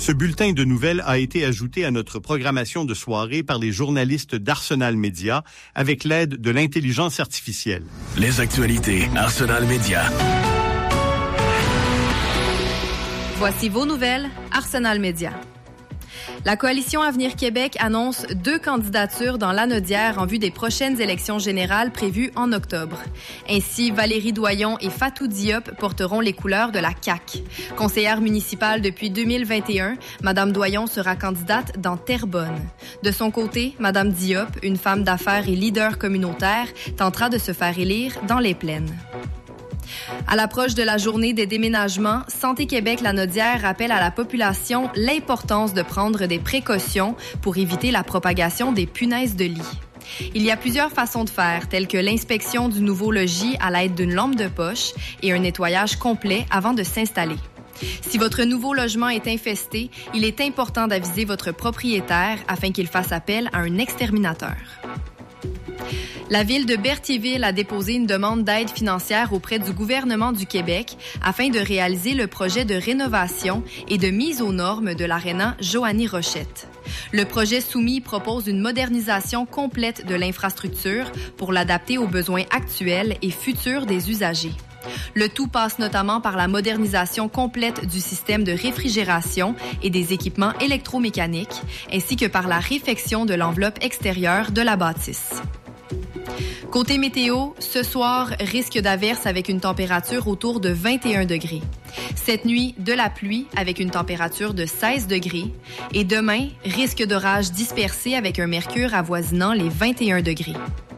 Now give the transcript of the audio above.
Ce bulletin de nouvelles a été ajouté à notre programmation de soirée par les journalistes d'Arsenal Média avec l'aide de l'intelligence artificielle. Les actualités Arsenal Média. Voici vos nouvelles Arsenal Média. La Coalition Avenir Québec annonce 2 candidatures dans l'Anaudière en vue des prochaines élections générales prévues en octobre. Ainsi, Valérie Doyon et Fatou Diop porteront les couleurs de la CAQ. Conseillère municipale depuis 2021, Mme Doyon sera candidate dans Terrebonne. De son côté, Mme Diop, une femme d'affaires et leader communautaire, tentera de se faire élire dans les Plaines. À l'approche de la journée des déménagements, Santé Québec Lanaudière rappelle à la population l'importance de prendre des précautions pour éviter la propagation des punaises de lit. Il y a plusieurs façons de faire, telles que l'inspection du nouveau logis à l'aide d'une lampe de poche et un nettoyage complet avant de s'installer. Si votre nouveau logement est infesté, il est important d'aviser votre propriétaire afin qu'il fasse appel à un exterminateur. La ville de Berthierville a déposé une demande d'aide financière auprès du gouvernement du Québec afin de réaliser le projet de rénovation et de mise aux normes de l'aréna Joanie Rochette. Le projet soumis propose une modernisation complète de l'infrastructure pour l'adapter aux besoins actuels et futurs des usagers. Le tout passe notamment par la modernisation complète du système de réfrigération et des équipements électromécaniques, ainsi que par la réfection de l'enveloppe extérieure de la bâtisse. Côté météo, ce soir, risque d'averse avec une température autour de 21 degrés. Cette nuit, de la pluie avec une température de 16 degrés. Et demain, risque d'orage dispersé avec un mercure avoisinant les 21 degrés.